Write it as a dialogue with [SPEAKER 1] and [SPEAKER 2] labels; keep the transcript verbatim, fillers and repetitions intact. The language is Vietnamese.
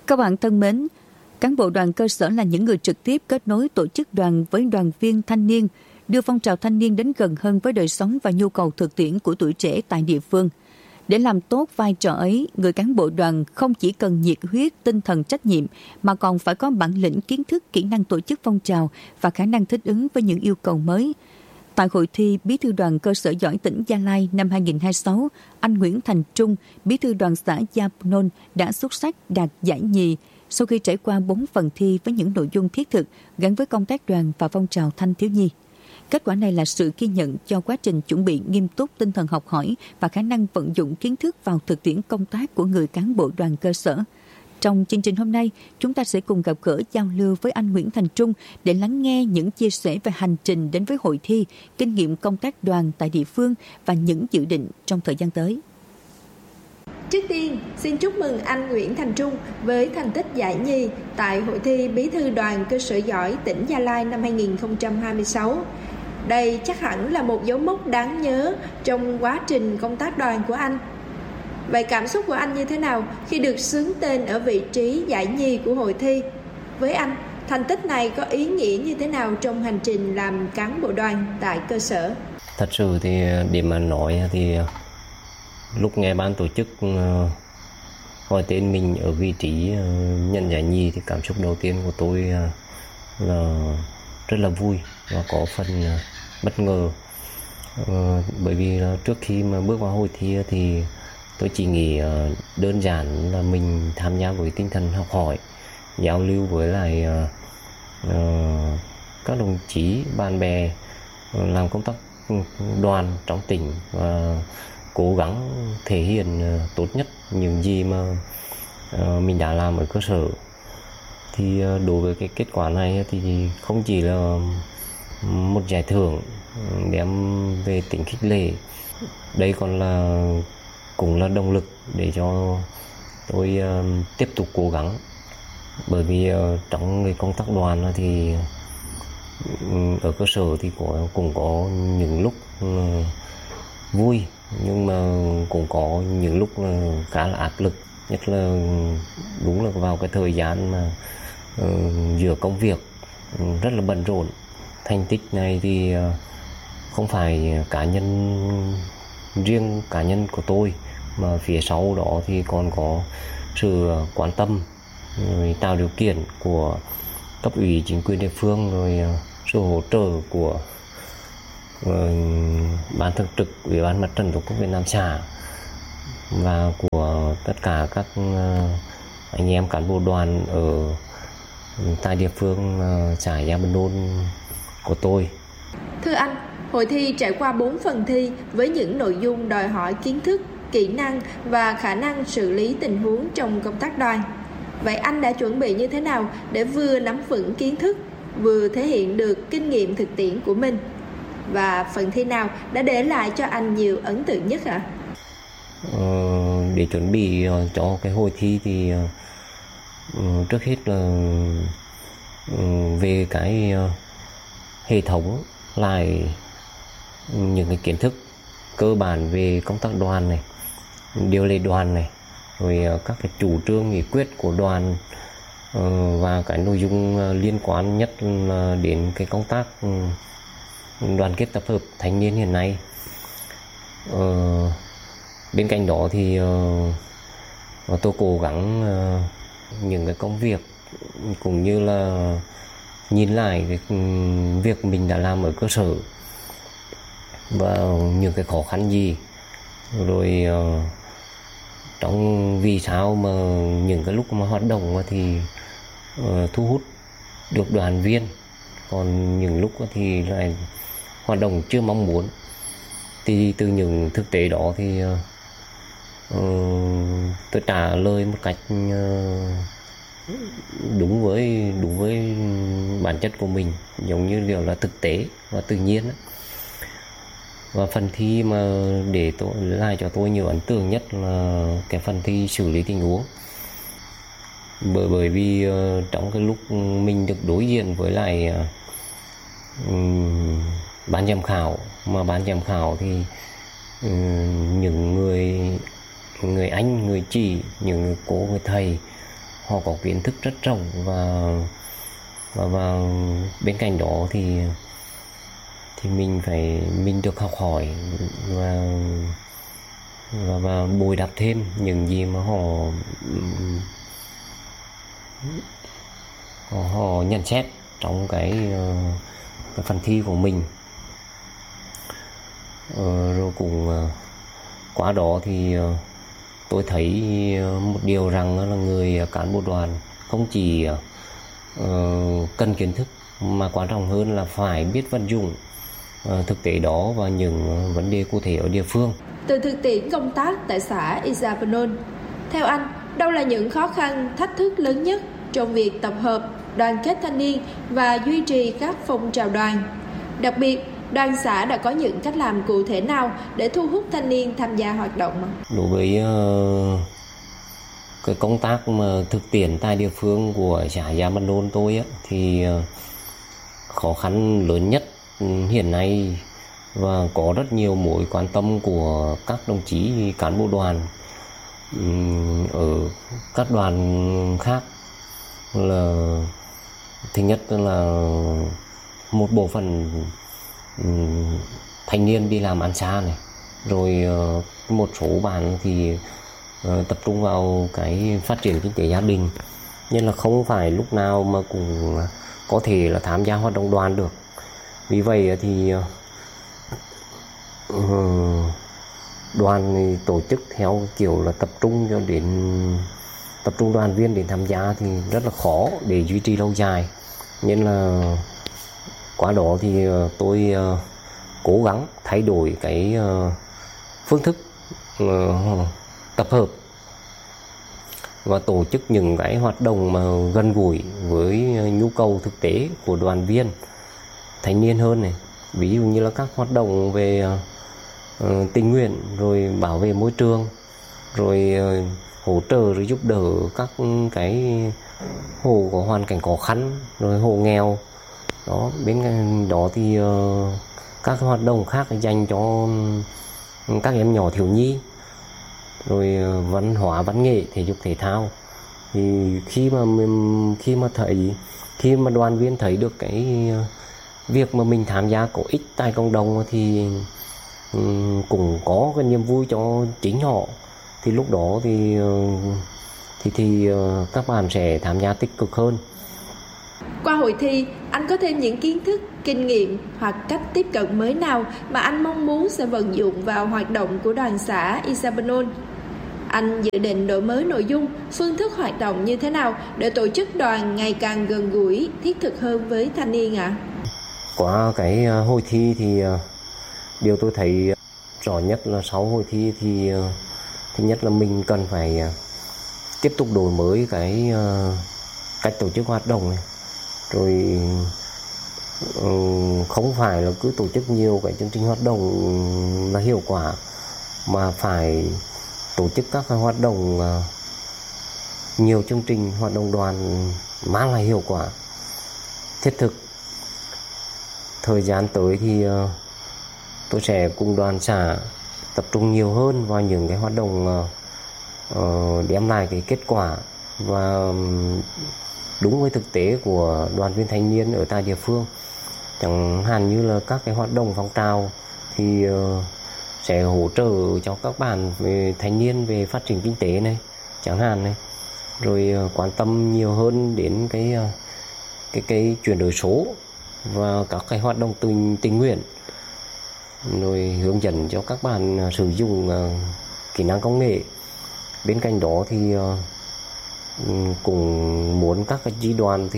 [SPEAKER 1] Các bạn thân mến, cán bộ đoàn cơ sở là những người trực tiếp kết nối tổ chức đoàn với đoàn viên thanh niên, đưa phong trào thanh niên đến gần hơn với đời sống và nhu cầu thực tiễn của tuổi trẻ tại địa phương. Để làm tốt vai trò ấy, người cán bộ đoàn không chỉ cần nhiệt huyết, tinh thần trách nhiệm, mà còn phải có bản lĩnh kiến thức, kỹ năng tổ chức phong trào và khả năng thích ứng với những yêu cầu mới. Tại hội thi Bí thư đoàn cơ sở giỏi tỉnh Gia Lai năm hai không hai sáu, anh Nguyễn Thành Trung, Bí thư đoàn xã Gia Nôn đã xuất sắc đạt giải nhì sau khi trải qua bốn phần thi với những nội dung thiết thực gắn với công tác đoàn và phong trào thanh thiếu nhi. Kết quả này là sự ghi nhận cho quá trình chuẩn bị nghiêm túc, tinh thần học hỏi và khả năng vận dụng kiến thức vào thực tiễn công tác của người cán bộ đoàn cơ sở. Trong chương trình hôm nay, chúng ta sẽ cùng gặp gỡ giao lưu với anh Nguyễn Thành Trung để lắng nghe những chia sẻ về hành trình đến với hội thi, kinh nghiệm công tác đoàn tại địa phương và những dự định trong thời gian tới.
[SPEAKER 2] Trước tiên, xin chúc mừng anh Nguyễn Thành Trung với thành tích giải nhì tại hội thi Bí thư đoàn cơ sở giỏi tỉnh Gia Lai năm hai không hai sáu. Đây chắc hẳn là một dấu mốc đáng nhớ trong quá trình công tác đoàn của anh. Vậy cảm xúc của anh như thế nào khi được xướng tên ở vị trí giải nhì của hội thi? Với anh, thành tích này có ý nghĩa như thế nào trong hành trình làm cán bộ đoàn tại cơ sở?
[SPEAKER 3] Thật sự thì để mà nói thì lúc nghe ban tổ chức gọi tên mình ở vị trí nhận giải nhì thì cảm xúc đầu tiên của tôi là rất là vui và có phần bất ngờ. Bởi vì trước khi mà bước vào hội thi thì tôi chỉ nghĩ đơn giản là mình tham gia với tinh thần học hỏi, giao lưu với lại uh, các đồng chí, bạn bè làm công tác đoàn trong tỉnh và cố gắng thể hiện tốt nhất những gì mà uh, mình đã làm ở cơ sở. Thì uh, đối với cái kết quả này thì không chỉ là một giải thưởng đem về tính khích lệ, đây còn là cũng là động lực để cho tôi uh, tiếp tục cố gắng. Bởi vì uh, trong người công tác đoàn thì uh, ở cơ sở thì có, cũng có những lúc uh, vui, nhưng mà cũng có những lúc uh, khá là áp lực, nhất là đúng là vào cái thời gian mà uh, giữa công việc uh, rất là bận rộn. Thành tích này thì uh, không phải cá nhân riêng cá nhân của tôi, mà phía sau đó thì còn có sự quan tâm rồi tạo điều kiện của cấp ủy chính quyền địa phương, rồi sự hỗ trợ của uh, ban thường trực Ủy ban Mặt trận Tổ quốc Việt Nam xã và của tất cả các uh, anh em cán bộ đoàn ở tại địa phương uh, xã Gia Nôn của tôi.
[SPEAKER 2] Thưa anh, hội thi trải qua bốn phần thi với những nội dung đòi hỏi kiến thức, kỹ năng và khả năng xử lý tình huống trong công tác đoàn. Vậy anh đã chuẩn bị như thế nào để vừa nắm vững kiến thức, vừa thể hiện được kinh nghiệm thực tiễn của mình? Và phần thi nào đã để lại cho anh nhiều ấn tượng nhất ạ?
[SPEAKER 3] Ờ, để chuẩn bị cho cái hội thi thì uh, trước hết là uh, về cái uh, hệ thống lại những cái kiến thức cơ bản về công tác đoàn này, điều lệ đoàn này, rồi các cái chủ trương nghị quyết của đoàn và cái nội dung liên quan nhất là đến cái công tác đoàn kết tập hợp thanh niên hiện nay. Bên cạnh đó thì tôi cố gắng những cái công việc cũng như là nhìn lại cái việc mình đã làm ở cơ sở và những cái khó khăn gì, rồi uh, trong vì sao mà những cái lúc mà hoạt động thì uh, thu hút được đoàn viên, còn những lúc thì lại hoạt động chưa mong muốn. Thì từ những thực tế đó thì uh, uh, tôi trả lời một cách uh, đúng với đúng với bản chất của mình, giống như điều là thực tế và tự nhiên đó. Và phần thi mà để tôi lại cho tôi nhiều ấn tượng nhất là cái phần thi xử lý tình huống. Bởi bởi vì uh, trong cái lúc mình được đối diện với lại uh, ban giám khảo, mà ban giám khảo thì uh, những người người anh, người chị, những người cô, người thầy, họ có kiến thức rất rộng và và và bên cạnh đó thì thì mình phải mình được học hỏi và và, và bồi đắp thêm những gì mà họ họ, họ nhận xét trong cái, cái phần thi của mình. Ờ, rồi cũng qua đó thì tôi thấy một điều rằng là người cán bộ đoàn không chỉ uh, cần kiến thức mà quan trọng hơn là phải biết vận dụng uh, thực tế đó vào những vấn đề cụ thể ở địa phương.
[SPEAKER 2] Từ thực tiễn công tác tại xã Isapanon, theo anh, đâu là những khó khăn, thách thức lớn nhất trong việc tập hợp, đoàn kết thanh niên và duy trì các phong trào đoàn? Đặc biệt, đoàn xã đã có những cách làm cụ thể nào để thu hút thanh niên tham gia hoạt động?
[SPEAKER 3] Đối với uh, cái công tác mà thực tiễn tại địa phương của xã Isapanon tôi á, thì uh, khó khăn lớn nhất hiện nay và có rất nhiều mối quan tâm của các đồng chí cán bộ đoàn um, ở các đoàn khác là thứ nhất là một bộ phận um, thanh niên đi làm ăn xa này, rồi uh, một số bạn thì uh, tập trung vào cái phát triển kinh tế gia đình, nên là không phải lúc nào mà cũng có thể là tham gia hoạt động đoàn được. Vì vậy thì uh, đoàn thì tổ chức theo kiểu là tập trung cho đến tập trung đoàn viên để tham gia thì rất là khó để duy trì lâu dài, nên là qua đó thì tôi uh, cố gắng thay đổi cái uh, phương thức uh, tập hợp và tổ chức những cái hoạt động mà gần gũi với nhu cầu thực tế của đoàn viên thanh niên hơn này. Ví dụ như là các hoạt động về uh, tình nguyện, rồi bảo vệ môi trường, rồi uh, hỗ trợ rồi giúp đỡ các cái hộ có hoàn cảnh khó khăn, rồi hộ nghèo. Đó, bên cạnh đó thì uh, các hoạt động khác dành cho các em nhỏ thiếu nhi, rồi uh, văn hóa văn nghệ, thể dục thể thao. Thì khi mà mình, khi mà thấy khi mà đoàn viên thấy được cái uh, việc mà mình tham gia có ích tại cộng đồng thì um, cũng có cái niềm vui cho chính họ, thì lúc đó thì uh, thì thì uh, các bạn sẽ tham gia tích cực hơn.
[SPEAKER 2] Qua hội thi, anh có thêm những kiến thức, kinh nghiệm hoặc cách tiếp cận mới nào mà anh mong muốn sẽ vận dụng vào hoạt động của đoàn xã Isapanon? Anh dự định đổi mới nội dung, phương thức hoạt động như thế nào để tổ chức đoàn ngày càng gần gũi, thiết thực hơn với thanh niên ạ? À?
[SPEAKER 3] Qua cái hội thi thì điều tôi thấy rõ nhất là sau hội thi thì thứ nhất là mình cần phải tiếp tục đổi mới cái cách tổ chức hoạt động này. Rồi không phải là cứ tổ chức nhiều cái chương trình hoạt động là hiệu quả, mà phải tổ chức các cái hoạt động nhiều chương trình hoạt động đoàn mang lại hiệu quả thiết thực. Thời gian tới thì tôi sẽ cùng đoàn xã tập trung nhiều hơn vào những cái hoạt động đem lại cái kết quả và đúng với thực tế của đoàn viên thanh niên ở tại địa phương. Chẳng hạn như là các cái hoạt động phong trào thì uh, sẽ hỗ trợ cho các bạn về thanh niên về phát triển kinh tế này chẳng hạn này, rồi uh, quan tâm nhiều hơn đến cái uh, cái cái chuyển đổi số và các cái hoạt động tình tình nguyện, rồi hướng dẫn cho các bạn uh, sử dụng uh, kỹ năng công nghệ. Bên cạnh đó thì uh, cũng muốn các cái chi đoàn thì